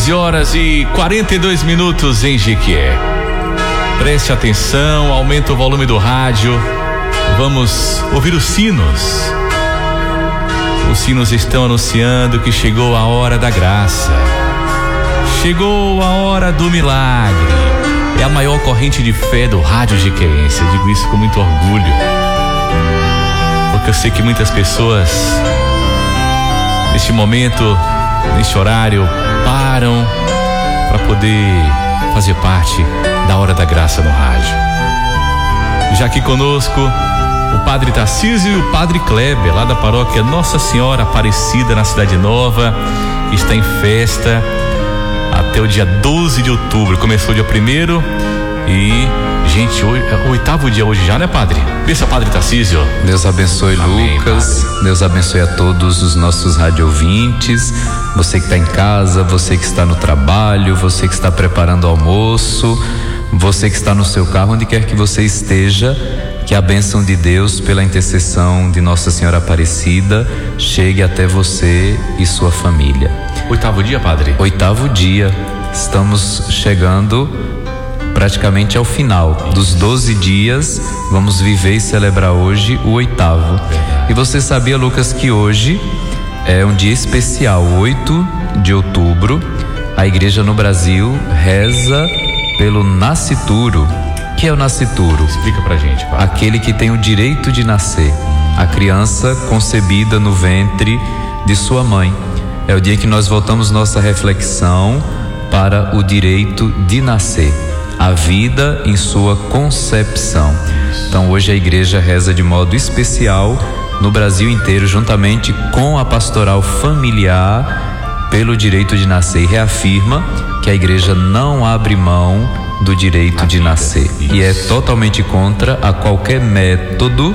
11h42 em Jequié. Preste atenção, aumenta o volume do rádio. Vamos ouvir os sinos. Os sinos estão anunciando que chegou a hora da graça. Chegou a hora do milagre. É a maior corrente de fé do rádio jequiéense. Eu digo isso com muito orgulho, porque eu sei que muitas pessoas neste momento, neste horário, param para poder fazer parte da hora da graça no rádio. Já aqui conosco o Padre Tarcísio e o Padre Kleber, lá da paróquia Nossa Senhora Aparecida, na Cidade Nova, que está em festa até o dia 12 de outubro. Começou dia 1º e, gente, hoje é o 8º dia hoje já, né, Padre? Pensa, Padre Tarcísio. Deus abençoe. Amém, Lucas. Padre. Deus abençoe a todos os nossos radiovintes. Você que está em casa, você que está no trabalho, você que está preparando o almoço, você que está no seu carro, onde quer que você esteja, que a bênção de Deus, pela intercessão de Nossa Senhora Aparecida, chegue até você e sua família. 8º dia, Padre? 8º dia. Estamos chegando praticamente ao final dos 12 dias. Vamos viver e celebrar hoje o 8º. E você sabia, Lucas, que hoje é um dia especial, 8 de outubro. A igreja no Brasil reza pelo nascituro. O que é o nascituro? Explica pra gente, Padre. Aquele que tem o direito de nascer, a criança concebida no ventre de sua mãe. É o dia que nós voltamos nossa reflexão para o direito de nascer, a vida em sua concepção. Então hoje a igreja reza de modo especial no Brasil inteiro, juntamente com a pastoral familiar, pelo direito de nascer, e reafirma que a igreja não abre mão do direito de nascer. Isso. E é totalmente contra a qualquer método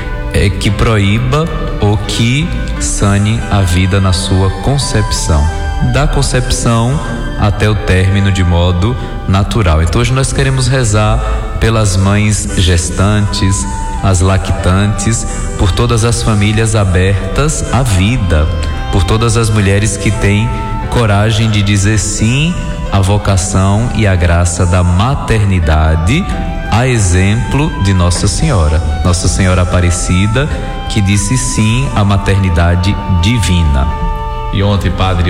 que proíba ou que sane a vida na sua concepção, da concepção até o término de modo natural. Então hoje nós queremos rezar pelas mães gestantes, as lactantes, por todas as famílias abertas à vida, por todas as mulheres que têm coragem de dizer sim à vocação e à graça da maternidade, a exemplo de Nossa Senhora Aparecida, que disse sim à maternidade divina. E ontem, Padre,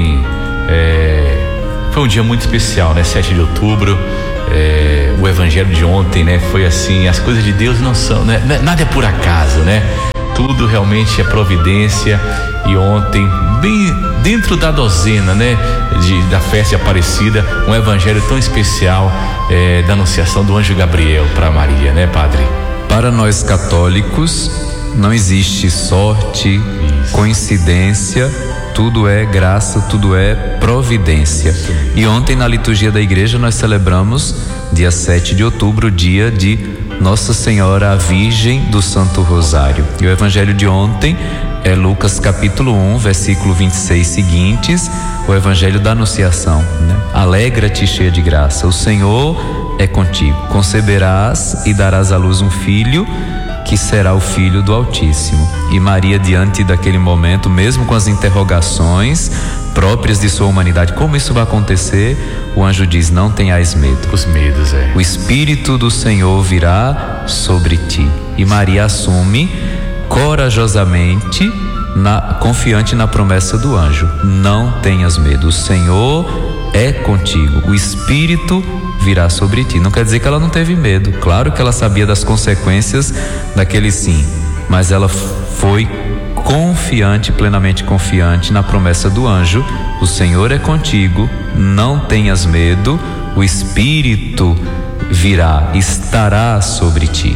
foi um dia muito especial, né? 7 de outubro, o evangelho de ontem, né? Foi assim, as coisas de Deus não são, né? Nada é por acaso, né? Tudo realmente é providência. E ontem, bem dentro da dozena, né? Da festa de Aparecida, um evangelho tão especial, da anunciação do anjo Gabriel para Maria, né, Padre? Para nós católicos, não existe sorte, coincidência, tudo é graça, tudo é providência. E ontem na liturgia da igreja nós celebramos, dia 7 de outubro, dia de Nossa Senhora a Virgem do Santo Rosário. E o evangelho de ontem é Lucas capítulo 1, versículo 26 seguintes, o evangelho da anunciação, né? Alegra-te, cheia de graça, o Senhor é contigo, conceberás e darás à luz um filho, que será o Filho do Altíssimo. E Maria, diante daquele momento, mesmo com as interrogações próprias de sua humanidade, como isso vai acontecer? O anjo diz: não tenhais medo. Os medos, o Espírito do Senhor virá sobre ti. E Maria assume corajosamente, confiante na promessa do anjo: não tenhas medo, o Senhor é contigo, o Espírito virá sobre ti. Não quer dizer que ela não teve medo, claro que ela sabia das consequências daquele sim, mas ela foi confiante, plenamente confiante na promessa do anjo: o Senhor é contigo, não tenhas medo, o Espírito virá, estará sobre ti.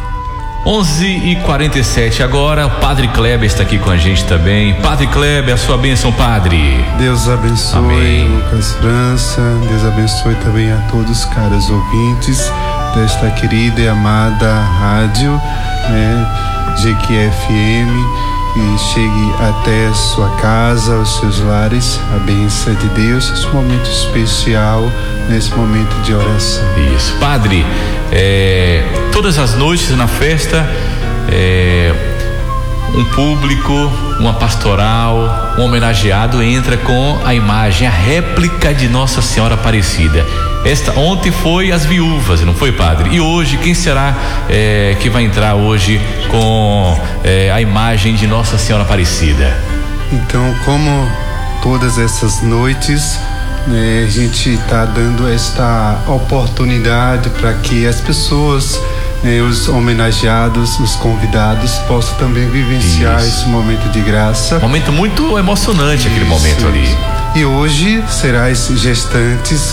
11h47 agora, o Padre Kleber está aqui com a gente também. Padre Kleber, a sua bênção, Padre. Deus abençoe. Amém. Lucas França, Deus abençoe também a todos, caros ouvintes desta querida e amada rádio, né, Jequié FM, e chegue até a sua casa, aos seus lares, a bênção de Deus, esse momento especial, nesse momento de oração. Isso, Padre, todas as noites na festa, um público, uma pastoral, um homenageado entra com a imagem, a réplica de Nossa Senhora Aparecida. Ontem foi as viúvas, não foi, padre? E hoje, quem será que vai entrar hoje com a imagem de Nossa Senhora Aparecida? Então, como todas essas noites, a gente está dando esta oportunidade para que as pessoas, os homenageados, os convidados, possam também vivenciar esse momento de graça. Momento muito emocionante, aquele momento ali. E hoje será as gestantes,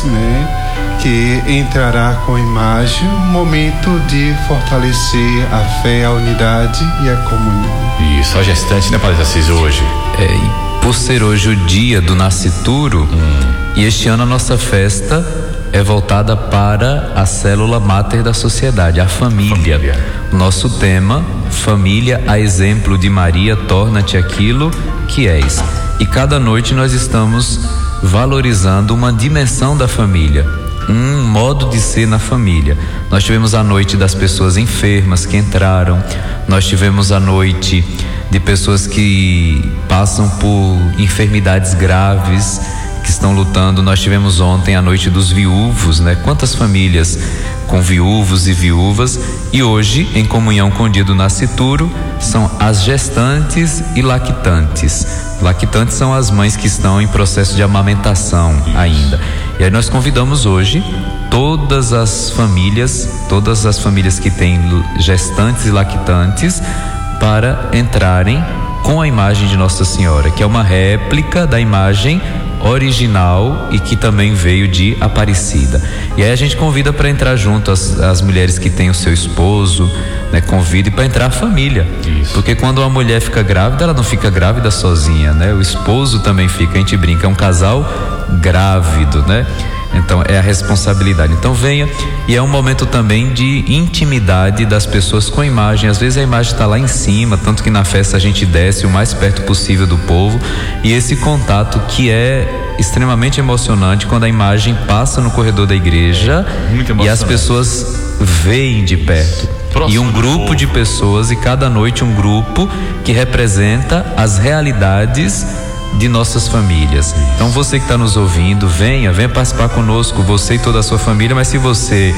que entrará com a imagem, um momento de fortalecer a fé, a unidade e a comunhão. Isso, a gestante, né, Padre Assis, hoje? E por ser hoje o dia do nascituro, e este ano a nossa festa é voltada para a célula máter da sociedade, a família. Nosso tema, família, a exemplo de Maria, torna-te aquilo que és. E cada noite nós estamos valorizando uma dimensão da família, um modo de ser na família. Nós tivemos a noite das pessoas enfermas que entraram, nós tivemos a noite de pessoas que passam por enfermidades graves, que estão lutando. Nós tivemos ontem a noite dos viúvos, Quantas famílias com viúvos e viúvas. E hoje, em comunhão com o dia do nascituro, são as gestantes e lactantes. Lactantes são as mães que estão em processo de amamentação ainda. E aí nós convidamos hoje todas as famílias que têm gestantes e lactantes para entrarem com a imagem de Nossa Senhora, que é uma réplica da imagem original e que também veio de Aparecida. E aí a gente convida para entrar junto as mulheres que têm o seu esposo, convida para entrar a família. Isso. Porque quando uma mulher fica grávida, ela não fica grávida sozinha, O esposo também fica, a gente brinca, é um casal grávido, Então é a responsabilidade. Então venha, e é um momento também de intimidade das pessoas com a imagem. Às vezes a imagem está lá em cima, tanto que na festa a gente desce o mais perto possível do povo, e esse contato que é extremamente emocionante quando a imagem passa no corredor da igreja e as pessoas veem de perto. E um grupo de pessoas, e cada noite um grupo que representa as realidades de nossas famílias. Então você que está nos ouvindo, venha participar conosco, você e toda a sua família. Mas se você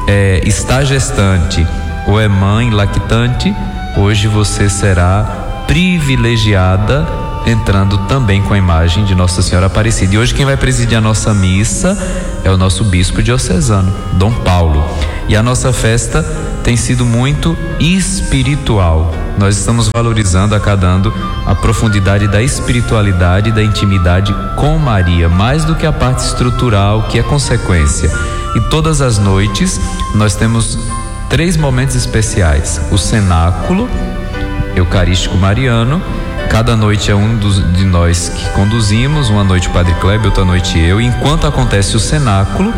está gestante ou é mãe lactante, hoje você será privilegiada entrando também com a imagem de Nossa Senhora Aparecida. E hoje quem vai presidir a nossa missa é o nosso bispo diocesano, Dom Paulo. E a nossa festa tem sido muito espiritual. Nós estamos valorizando a cada ano a profundidade da espiritualidade e da intimidade com Maria, mais do que a parte estrutural, que é consequência. E todas as noites nós temos 3 momentos especiais: o cenáculo eucarístico mariano. Cada noite é um de nós que conduzimos, uma noite o Padre Kleber, outra noite eu. E enquanto acontece o cenáculo,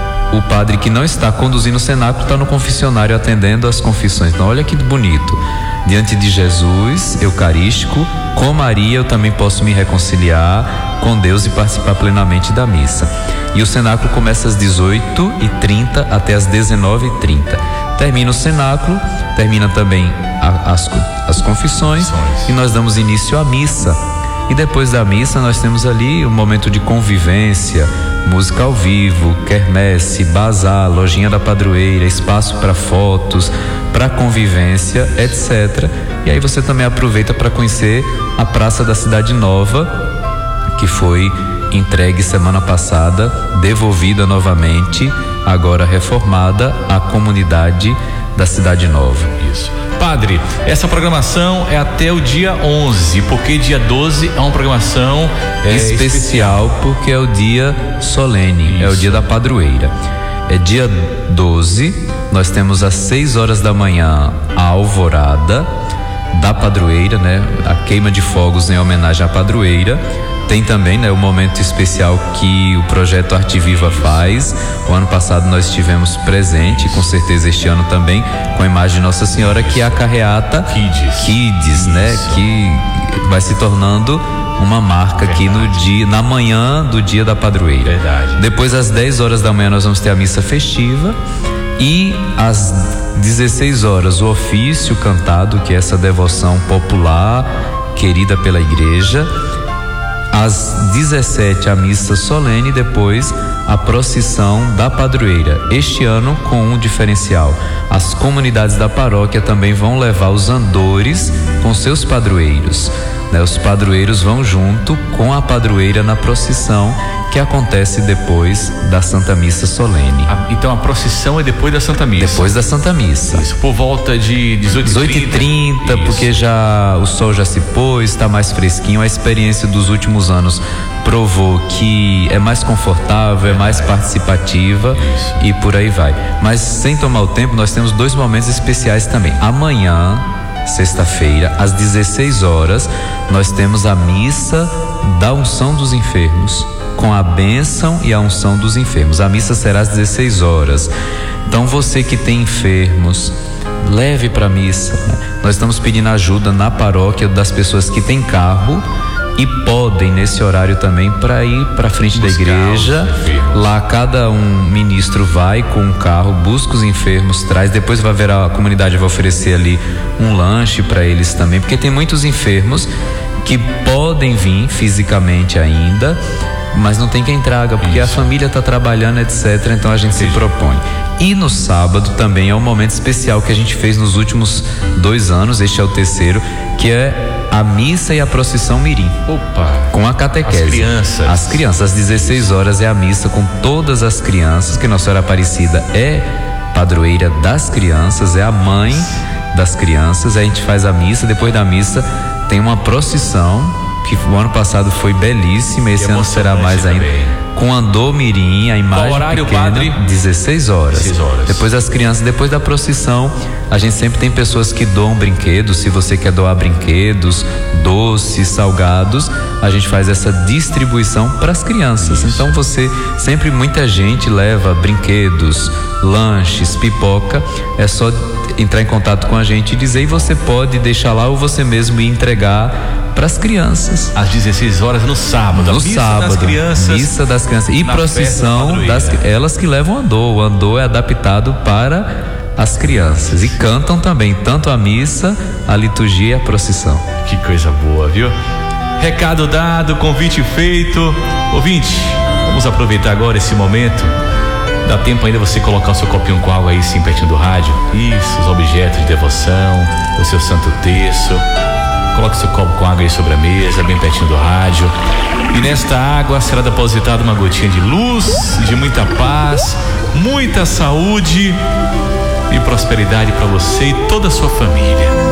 o padre que não está conduzindo o cenáculo está no confessionário atendendo as confissões. Então olha que bonito, diante de Jesus eucarístico, com Maria eu também posso me reconciliar com Deus e participar plenamente da missa. E o cenáculo começa às 18h30 até às 19h30. Termina o cenáculo, termina também as confissões, e nós damos início à missa. E depois da missa nós temos ali um momento de convivência, música ao vivo, quermesse, bazar, lojinha da padroeira, espaço para fotos, para convivência, etc. E aí você também aproveita para conhecer a Praça da Cidade Nova, que foi entregue semana passada, devolvida novamente, agora reformada, à comunidade da Cidade Nova. Isso. Padre, essa programação é até o dia 11, porque dia 12 é uma programação especial, porque é o dia solene. Isso. É o dia da padroeira. É dia 12, nós temos às 6 horas da manhã a alvorada da padroeira, a queima de fogos em homenagem à padroeira. Tem também o momento especial que o projeto Arte Viva faz. O ano passado nós estivemos presente, com certeza este ano também, com a imagem de Nossa Senhora, que é a carreata Kids, que vai se tornando uma marca aqui na manhã do dia da padroeira. Verdade. Depois às 10 horas da manhã nós vamos ter a missa festiva. E às 16 horas o ofício cantado, que é essa devoção popular querida pela igreja. Às 17 a missa solene e depois a procissão da padroeira. Este ano com um diferencial: as comunidades da paróquia também vão levar os andores com seus padroeiros, né? Os padroeiros vão junto com a padroeira na procissão, que acontece depois da Santa Missa solene. Então a procissão é depois da Santa Missa? Depois da Santa Missa. Isso, por volta de 18h30, porque já o sol já se pôs, está mais fresquinho. A experiência dos últimos anos provou que é mais confortável, é mais participativa. Isso. E por aí vai. Mas sem tomar o tempo, nós temos 2 momentos especiais também. Amanhã, sexta-feira, às 16 horas, nós temos a missa da unção dos enfermos, com a bênção e a unção dos enfermos. A missa será às 16 horas. Então você que tem enfermos, leve para a missa, né? Nós estamos pedindo ajuda na paróquia das pessoas que têm carro e podem nesse horário também para ir para frente da igreja. Lá cada um ministro vai com um carro, busca os enfermos, traz, depois vai ver, a comunidade vai oferecer ali um lanche para eles também, porque tem muitos enfermos que podem vir fisicamente ainda, mas não tem quem traga, porque a família está trabalhando, etc. Então a gente se propõe. E no sábado também é um momento especial que a gente fez nos últimos 2 anos, este é o terceiro, que é a missa e a procissão mirim. Opa! Com a catequese. As crianças, às 16 horas é a missa com todas as crianças, que Nossa Senhora Aparecida é padroeira das crianças, é a mãe das crianças. A gente faz a missa, depois da missa tem uma procissão, que o ano passado foi belíssima, esse ano será mais ainda, com andor mirim, a imagem. Qual horário, pequena, padre? 16 horas. 16 horas. Depois das crianças, depois da procissão, a gente sempre tem pessoas que doam brinquedos. Se você quer doar brinquedos, doces, salgados, a gente faz essa distribuição para as crianças. Isso. Então sempre muita gente leva brinquedos, lanches, pipoca. É só entrar em contato com a gente e dizer, e você pode deixar lá ou você mesmo ir entregar para as crianças. Às 16 horas no sábado. Missa das crianças e procissão elas que levam andor. O andor é adaptado para as crianças e cantam também tanto a missa, a liturgia e a procissão. Que coisa boa, viu? Recado dado, convite feito. Ouvinte, vamos aproveitar agora esse momento. Dá tempo ainda você colocar o seu copinho com água aí, sim, pertinho do rádio. Isso, os objetos de devoção, o seu santo terço. Coloque seu copo com água aí sobre a mesa, bem pertinho do rádio. E nesta água será depositada uma gotinha de luz, de muita paz, muita saúde e prosperidade para você e toda a sua família.